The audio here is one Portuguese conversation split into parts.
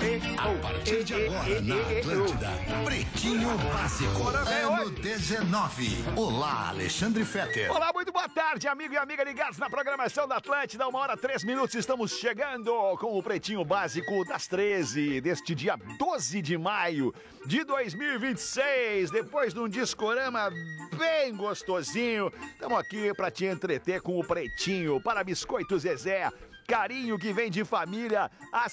A partir de agora, na Atlântida, Pretinho Básico, ano 19. Olá, Alexandre Fetter. Olá, muito boa tarde, amigo e amiga ligados na programação da Atlântida. 1h03, estamos chegando com o Pretinho Básico das 13, deste dia 12 de maio de 2026. Depois de um discorama bem gostosinho, estamos aqui para te entreter com o Pretinho. Para Biscoito Zezé, carinho que vem de família há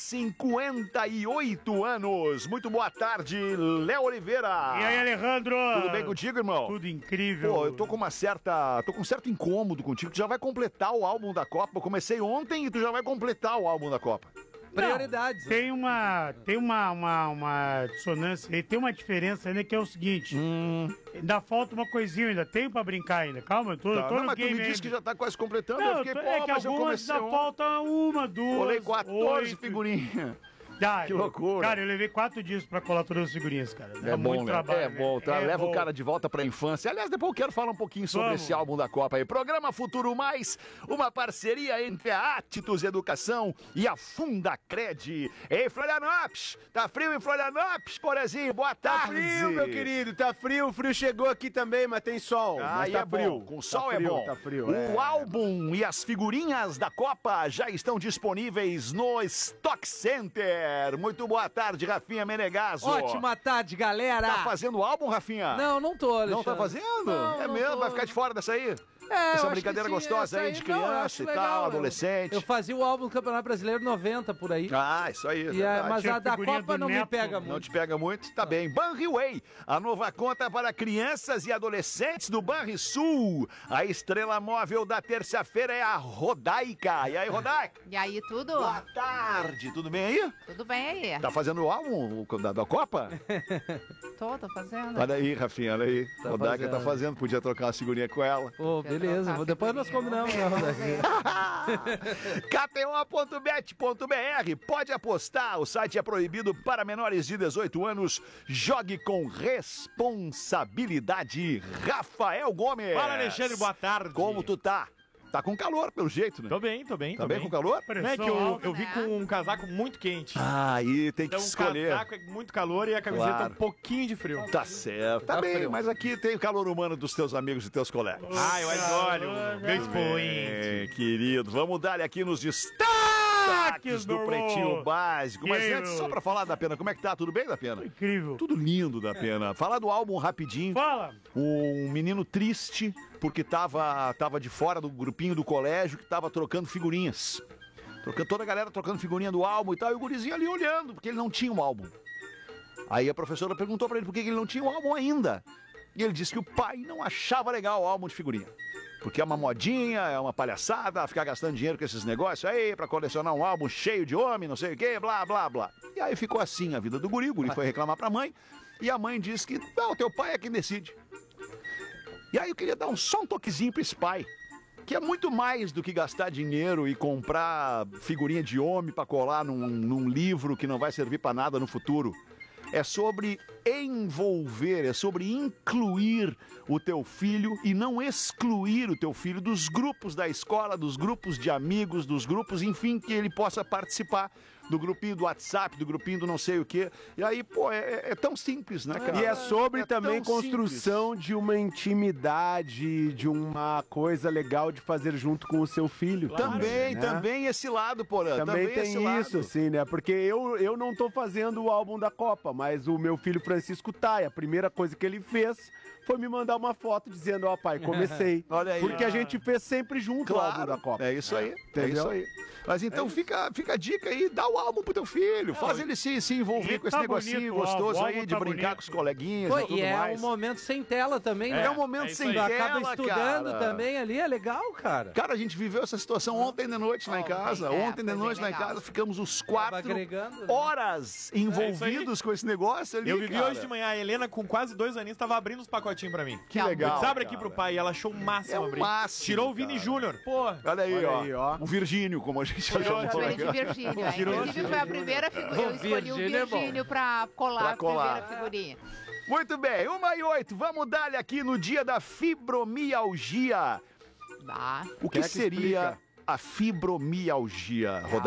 58 anos. Muito boa tarde, Léo Oliveira. E aí, Alejandro? Tudo bem contigo, irmão? Tudo incrível. Pô, eu tô com um certo incômodo contigo. Tu já vai completar o álbum da Copa. Eu comecei ontem e tu já vai completar o álbum da Copa. Prioridades. Não, tem uma dissonância aí, tem uma diferença ainda que é o seguinte. Ainda falta uma coisinha, ainda tem pra brincar ainda. Calma, eu tô Não, no mas tu game me disse ainda. que já tá quase completando. Não, Eu fiquei, é que mas eu algumas comecei ainda falta uma, duas. Colei 14 8. figurinhas. Que loucura. Cara, eu levei 4 dias pra colar todas as figurinhas, cara. É bom, muito né? trabalho. É bom, tá? É Leva bom. o cara de volta pra infância. Aliás, depois eu quero falar um pouquinho sobre Vamos. esse álbum da Copa aí. Programa Futuro Mais, uma parceria entre a Atitudes Educação e a Fundacred. Ei, Florianópolis! Tá frio em Florianópolis, Porazinho? Boa Tá tarde! frio, meu querido, tá frio. O frio chegou aqui também, mas tem sol. Ah, mas e tá é frio. bom. Com sol tá é frio, bom. Tá frio, O álbum e as figurinhas da Copa já estão disponíveis no Stock Center. Muito boa tarde, Rafinha Menegaso. Ótima tarde, galera. Tá fazendo álbum, Rafinha? Não tô, Alexandre. Não tá fazendo? Não, é não mesmo? tô. Vai ficar de fora dessa aí? Eu Essa acho brincadeira que sim, gostosa essa aí de não, eu criança acho e legal. tal, adolescente. Eu fazia o álbum do Campeonato Brasileiro 90 por aí. Ah, isso aí. Mas Tinha a da figurinha Copa do não me Neto. pega Não muito. te pega muito? Tá bem. Banriway, a nova conta para crianças e adolescentes do Banrisul. A estrela móvel da terça-feira é a Rodaica. E aí, Rodaica? E aí, tudo? Boa tarde, tudo bem aí? Tudo bem aí? Tá fazendo o álbum da Copa? Tô fazendo. Olha aí, Rafinha, olha aí. Tá Rodaica tá fazendo. fazendo, podia trocar uma figurinha com ela. Pô, beleza. Depois nós combinamos. KTO.bet.br, pode apostar, o site é proibido para menores de 18 anos, jogue com responsabilidade. Rafael Gomes. Fala, Alexandre, boa tarde. Como tu tá? Tá com calor, pelo jeito, né? Tô bem. Tá Tô bem com calor? Não é que Pressão eu vi com um casaco muito quente. Ah, aí tem que Então o escolher. casaco é muito calor e a camiseta Claro. um pouquinho de frio. Tá certo. Tá bem, frio. mas aqui tem o calor humano dos teus amigos e teus colegas. Ah, eu adoro meu expoente. Querido, vamos dar aqui nos destaques do meu Pretinho amor. Básico. Mas Que antes, só pra falar da Pena, como é que tá? Tudo bem, da Pena? Incrível. Tudo lindo da Pena. Falar do álbum rapidinho. Fala. Um menino triste porque tava de fora do grupinho do colégio que tava trocando figurinhas. Toda a galera trocando figurinha do álbum e tal, e o gurizinho ali olhando, porque ele não tinha um álbum. Aí a professora perguntou pra ele por que ele não tinha um álbum ainda. E ele disse que o pai não achava legal o álbum de figurinha. Porque é uma modinha, é uma palhaçada, ficar gastando dinheiro com esses negócios aí pra colecionar um álbum cheio de homem, não sei o quê, blá, blá, blá. E aí ficou assim a vida do guri. O guri foi reclamar pra mãe e a mãe disse que, não, teu pai é quem decide. E aí eu queria dar só um toquezinho pra esse pai, que é muito mais do que gastar dinheiro e comprar figurinha de homem pra colar num livro que não vai servir pra nada no futuro. É sobre envolver, é sobre incluir o teu filho e não excluir o teu filho dos grupos da escola, dos grupos de amigos, dos grupos, enfim, que ele possa participar do grupinho do WhatsApp, do grupinho do não sei o quê. E aí, pô, é tão simples, né, cara? E é sobre também tão construção de uma intimidade, de uma coisa legal de fazer junto com o seu filho. Também, né? também esse lado, Porã. Também esse tem lado. isso, assim, né? Porque eu não tô fazendo o álbum da Copa, mas o meu filho Francisco tá. E a primeira coisa que ele fez foi me mandar uma foto dizendo, ó, pai, comecei. Olha aí. Porque a gente fez sempre junto o álbum da Copa. É isso aí, é Entendeu? isso aí. Mas então fica a dica aí, dá o álbum pro teu filho, faz ele se envolver e com esse tá negocinho bonito, gostoso o aí álbum de tá brincar bonito. com os coleguinhas Pô, e tudo e é mais. um momento sem tela também, né? É um momento isso sem aí. Tu tela, acaba estudando cara. também ali, é legal, cara. Cara, a gente viveu essa situação ontem de noite lá em casa. Ontem de foi noite bem lá em legal. casa, ficamos os Acaba 4 agregando, né? horas envolvidos com esse negócio ali, Eu vivi cara. hoje de manhã, a Helena com quase 2 aninhos tava abrindo os pacotinhos pra mim. Que legal. Abre aqui cara. pro pai e ela achou o máximo É o abrir. máximo, Tirou o Vini cara. Júnior. Pô, Olha aí, Olha aí, ó. ó. O Virgínio, como a gente chama. Chamei de Virgínio. Inclusive foi a primeira figurinha. Eu escolhi o Virgínio é bom. Virgínio pra colar Pra a colar. primeira figurinha. Muito bem, 1h08, vamos dar-lhe aqui no dia da fibromialgia. Dá. O que Quem é que seria explica? a fibromialgia, Rodaica?